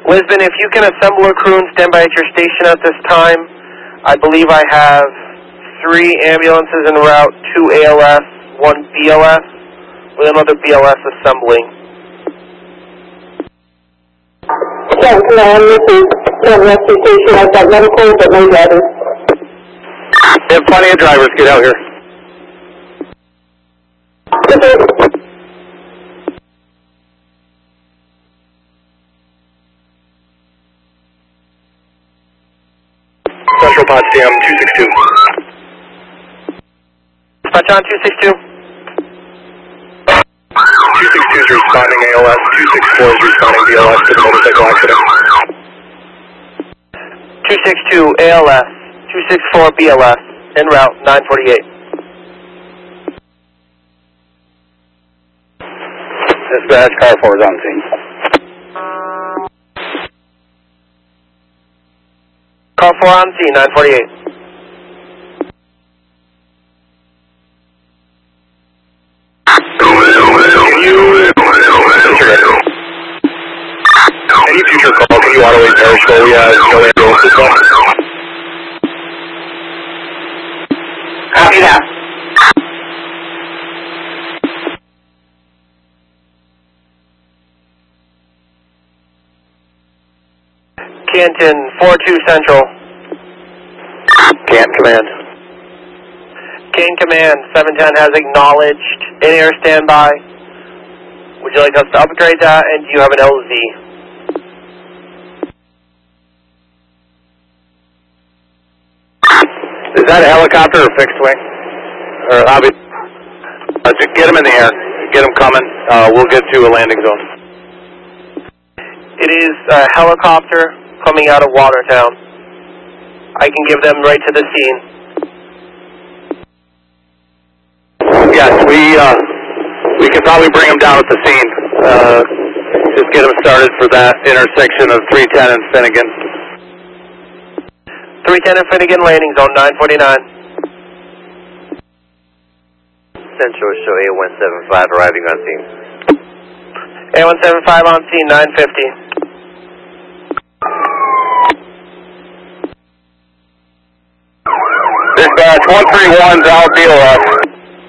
Lisbon, if you can assemble a crew and stand by at your station at this time, I believe I have 3 ambulances en route, 2 ALS, 1 BLS, with another BLS assembling. Yeah, command, this is the rescue station. I've got medical, but no drivers. We have plenty of drivers. Get out here. Central Potsdam 262. Dispatch on 262. 262 is responding ALS. 264 is responding BLS to the motorcycle accident. 262 ALS, 264 BLS, en route 948. Dispatch, car 4 is on scene. Car 4 on scene, 948. Any future call, can you auto in Perishable? We have no ambulances left. Copy that. Canton 42 Central. Can't command. Kane Command 710 has acknowledged in-air standby. Would you like us to upgrade that, and do you have an LZ? Is that a helicopter or fixed wing? Or just get them in the air. Get them coming. We'll get to a landing zone. It is a helicopter coming out of Watertown. I can give them right to the scene. Yes, we can probably bring them down at the scene. Just get them started for that intersection of 310 and Finnegan. 310 and Finnegan landing zone 949. Central show A175 arriving on scene. A175 on scene 950. Dispatch 131's out BLS.